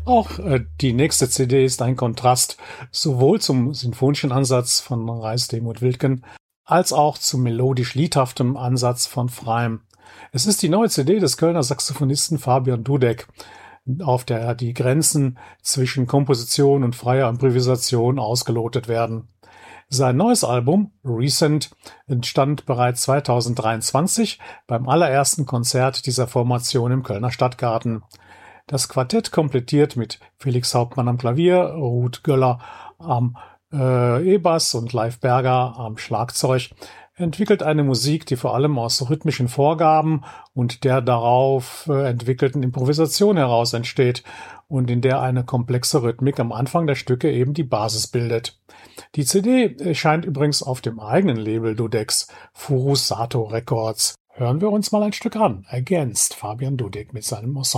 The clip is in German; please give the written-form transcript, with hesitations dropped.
Auch die nächste CD ist ein Kontrast sowohl zum sinfonischen Ansatz von Reis-Demuth Wildgen als auch zum melodisch-liedhaften Ansatz von Freim. Es ist die neue CD des Kölner Saxophonisten Fabian Dudek, auf der die Grenzen zwischen Komposition und freier Improvisation ausgelotet werden. Sein neues Album Recent entstand bereits 2023 beim allerersten Konzert dieser Formation im Kölner Stadtgarten. Das Quartett komplettiert mit Felix Hauptmann am Klavier, Ruth Göller am E-Bass und Leif Berger am Schlagzeug entwickelt eine Musik, die vor allem aus rhythmischen Vorgaben und der darauf entwickelten Improvisation heraus entsteht und in der eine komplexe Rhythmik am Anfang der Stücke eben die Basis bildet. Die CD erscheint übrigens auf dem eigenen Label Dudeks, Furusato Records. Hören wir uns mal ein Stück an. Against, Fabian Dudek mit seinem Ensemble.